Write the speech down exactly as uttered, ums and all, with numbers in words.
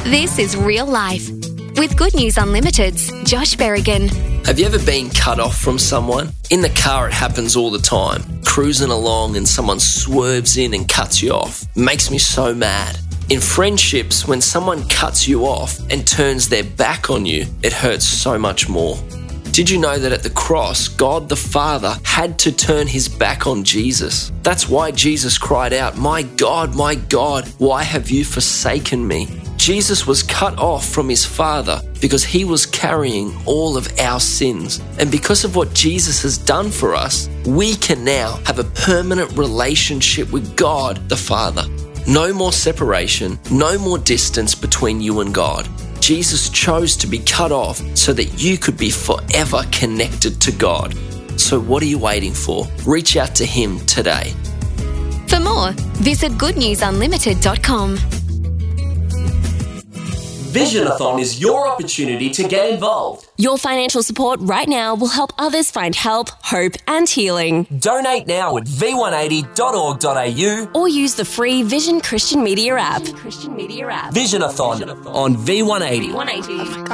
This is Real Life with Good News Unlimited's Josh Berrigan. Have you ever been cut off from someone? In the car, it happens all the time. Cruising along and someone swerves in and cuts you off. Makes me so mad. In friendships, when someone cuts you off and turns their back on you, it hurts so much more. Did you know that at the cross, God the Father had to turn his back on Jesus? That's why Jesus cried out, "My God, my God, why have you forsaken me?" Jesus was cut off from his Father because he was carrying all of our sins. And because of what Jesus has done for us, we can now have a permanent relationship with God the Father. No more separation, no more distance between you and God. Jesus chose to be cut off so that you could be forever connected to God. So what are you waiting for? Reach out to him today. For more, visit good news unlimited dot com. Visionathon is your opportunity to get involved. Your financial support right now will help others find help, hope and healing. Donate now at v one eighty dot org dot a u Or use the free Vision Christian Media app. Christian Media app. Visionathon on V one eighty. one eighty.